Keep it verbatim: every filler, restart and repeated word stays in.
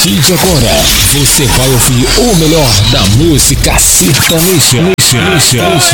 partir de agora, você vai ouvir o melhor da música sertaneja.